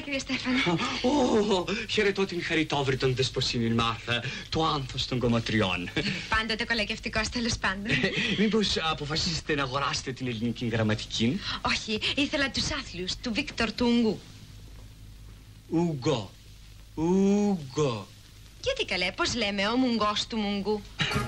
κύριε Στέφανε. Χαιρετώ την χαριτόβρητον δεσποσύνη Μάρθα, το άνθος των κομματριών. Πάντοτε κολακευτικός, τέλος πάντων. Μήπως αποφασίσετε να αγοράσετε την ελληνική γραμματική? Όχι, ήθελα τους άθλιους, του Βίκτορ του Ουγγού. Ουγγό. Γιατί καλέ, πώς λέμε, ο Μουγγός του Μουγγού.